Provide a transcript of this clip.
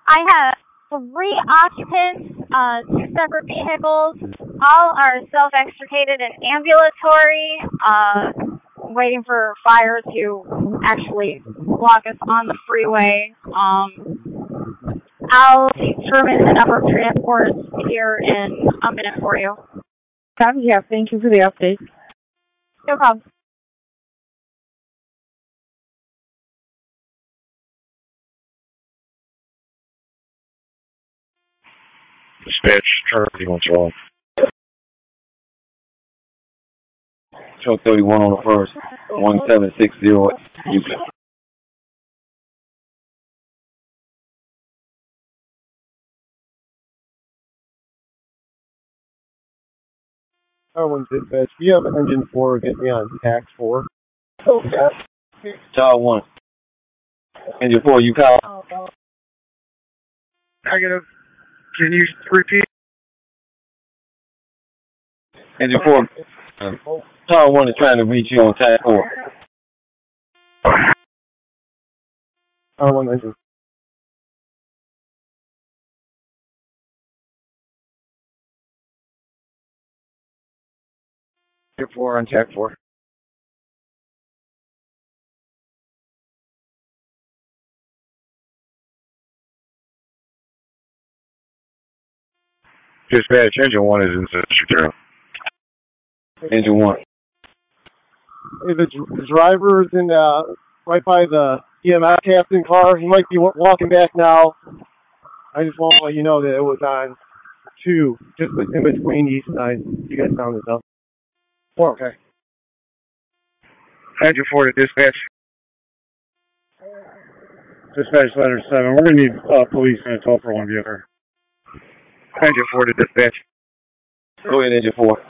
I have three occupants, two separate vehicles. All are self-extricated and ambulatory, waiting for fire to actually block us on the freeway. I'll determine the number of transports here in a minute for you. Yeah, thank you for the update. No problem. Dispatch, Charlie, what's wrong? Truck 31 on the first, 1760 Euclid. One dispatch. Do you have engine 4 get me on tax 4? Okay. Tower 1. Engine 4, you call? Negative. Can you repeat? Engine 4. Tower 1 is trying to reach you on tax 4. Tower 1 engine. Engine 4 on tax 4. Dispatch, engine 1 is in Central. Engine 1. Hey, the driver is in right by the EMS captain car. He might be walking back now. I just want to let you know that it was on 2, just in between east side. You guys found it though. 4, okay. Engine 4 to dispatch. Dispatch letter 7. We're going to need police in a tow for one vehicle. Engine 4 to dispatch. Go ahead, Engine 4.